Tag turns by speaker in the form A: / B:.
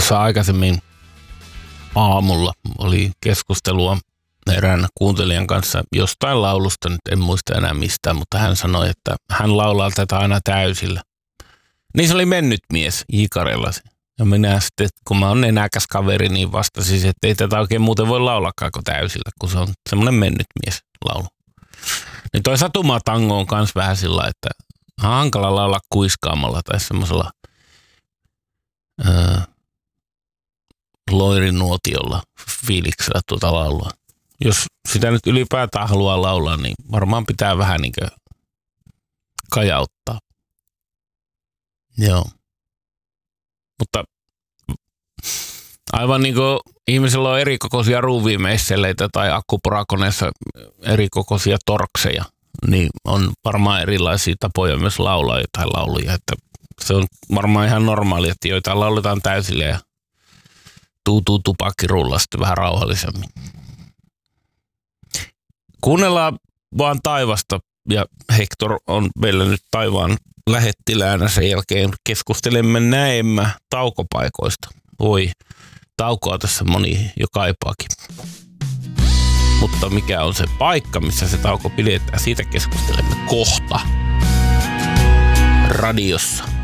A: Tuossa aikaisemmin aamulla oli keskustelua erään kuuntelijan kanssa jostain laulusta, nyt en muista enää mistään, mutta hän sanoi, että hän laulaa tätä aina täysillä. Niin se oli mennyt mies Jikarella. Ja minä sitten, kun mä oon nenäkäs kaveri, niin vastasin, että ei tätä oikein muuten voi laulakaan kuin täysillä, kun se on semmoinen mennyt mies laulu. Niin toi Satuma-tango on kans vähän sillä, että hankala laulaa kuiskaamalla tai semmoisella loirinuotiolla fiiliksellä tuota laulua. Jos sitä nyt ylipäätään haluaa laulaa, niin varmaan pitää vähän niin kuin kajauttaa. Joo. Mutta aivan niin kuin ihmisellä on erikokoisia ruuviimeisseleitä tai akkuporakoneessa erikokoisia torkseja, niin on varmaan erilaisia tapoja myös laulaa jotain lauluja. Että se on varmaan ihan normaali, että joitain lauletaan täysille ja tuutuu tupakkirulla sitten vähän rauhallisemmin. Kuunnellaan vaan taivasta ja Hector on meillä nyt taivaan lähettiläänä. Sen jälkeen keskustelemme näemmä taukopaikoista. Oi, taukoa tässä moni jo kaipaakin. Mutta mikä on se paikka, missä se tauko pidetään, siitä keskustelemme kohta radiossa.